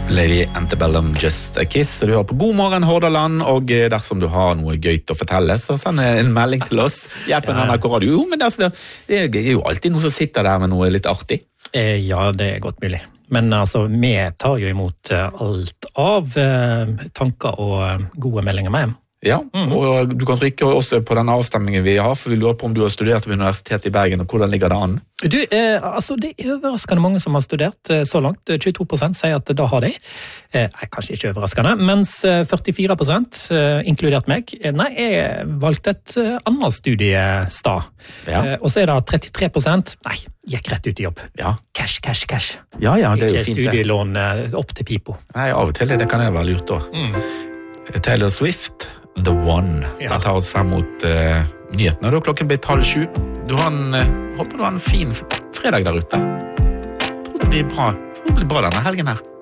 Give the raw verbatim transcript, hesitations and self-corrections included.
Lady Antebellum, Just a Kiss. Og du hører på God morgen, Hordaland, og dersom du har noe gøyt å fortelle, så send en melding til oss. Hjelp en N R K Radio. Jo, men det, det er jo alltid noen som sitter der med noe litt artig. Eh, ja, det er godt mulig. Men altså, vi tar jo imot alt av eh, tanker og gode meldinger med. Ja, mm. og du kan trykke også på den avstemmingen vi har, for vi lurer på om du har studert ved Universitetet i Bergen, og hvordan ligger det an? Du, eh, altså det er overraskende mange som har studert eh, så langt. tjueto prosent sier at da har de. Eh, kanskje ikke overraskende, mens førtifire prosent, eh, inkludert meg, eh, nei, jeg valgte et eh, annet studiestad. Ja. Eh, og så er det trettitre prosent, nei, gikk rett ut i jobb. Ja. Cash, cash, cash. Ja, ja, det er jo ikke fint. Ikke studielån eh, opp til pipo. Nei, av og til det kan jeg vel gjort da. Mm. Taylor Swift, The One. Ja. Den tar oss frem mot uh, nyhetene. Da klokken blir halv sju. Du har en, uh, håper du har en fin fredag der ute. Jeg tror det blir bra. Jeg tror det blir bra denne helgen her.